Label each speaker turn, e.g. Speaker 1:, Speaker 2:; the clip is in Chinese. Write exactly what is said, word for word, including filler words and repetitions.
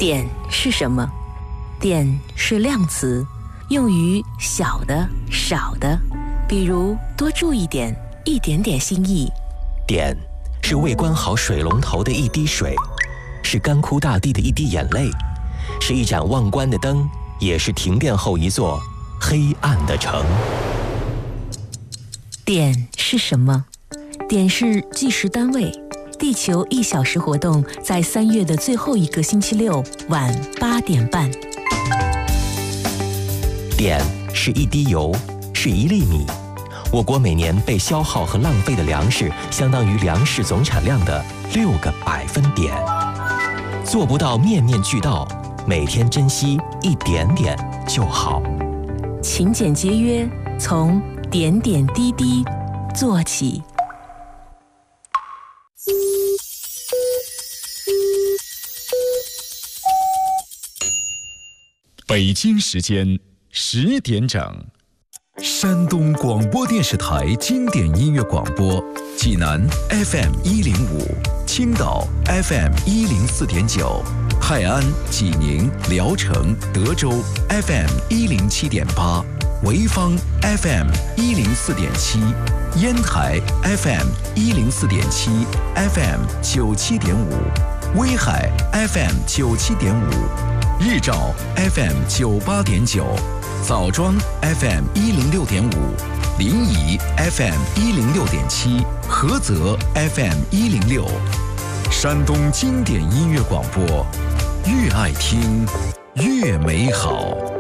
Speaker 1: 点是什么？点是量词，用于小的、少的，比如多注一点、一点点心意。
Speaker 2: 点是未关好水龙头的一滴水，是干枯大地的一滴眼泪，是一盏忘关的灯，也是停电后一座黑暗的城。
Speaker 1: 点是什么？点是计时单位。地球一小时活动在三月的最后一个星期六晚八点半。
Speaker 2: 点是一滴油，是一粒米。我国每年被消耗和浪费的粮食，相当于粮食总产量的六个百分点。做不到面面俱到，每天珍惜一点点就好。
Speaker 1: 勤俭节约，从点点滴滴做起。
Speaker 3: 北京时间十点整，
Speaker 4: 山东广播电视台经典音乐广播，济南 F M 一零五，青岛 F M 一零四点九，泰安、济宁、聊城、德州 F M 一零七点八，潍坊 F M 一零四点七，烟台 F M 一零四点七 ，F M 九七点五，威海 F M 九七点五。日照 F M 九八点九，枣庄 F M 一零六点五，临沂 F M 一零六点七，菏泽 F M 一零六。山东经典音乐广播，越爱听越美好。